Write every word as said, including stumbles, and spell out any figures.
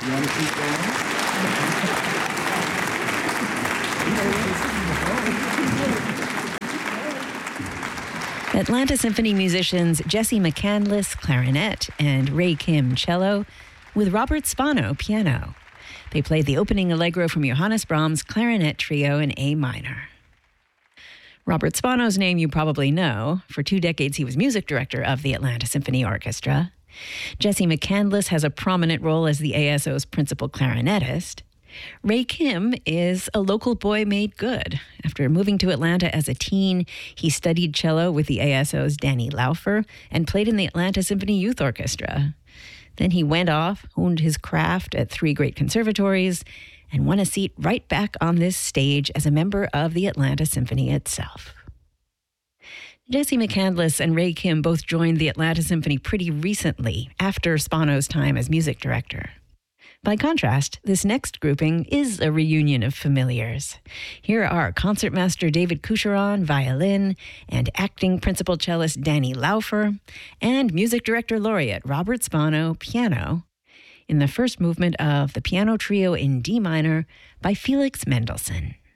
You want to keep going? Atlanta Symphony musicians Jesse McCandless, clarinet, and Ray Kim, cello, with Robert Spano, piano. They played the opening allegro from Johannes Brahms' clarinet trio in A minor. Robert Spano's name you probably know. For two decades, he was music director of the Atlanta Symphony Orchestra. Jesse McCandless has a prominent role as the A S O's principal clarinetist. Ray Kim is a local boy made good. After moving to Atlanta as a teen, he studied cello with the A S O's Danny Laufer and played in the Atlanta Symphony Youth Orchestra. Then he went off, honed his craft at three great conservatories, and won a seat right back on this stage as a member of the Atlanta Symphony itself. Jesse McCandless and Ray Kim both joined the Atlanta Symphony pretty recently, after Spano's time as music director. By contrast, this next grouping is a reunion of familiars. Here are concertmaster David Coucheron, violin, and acting principal cellist Danny Laufer, and music director laureate Robert Spano, piano, in the first movement of the Piano Trio in D minor by Felix Mendelssohn.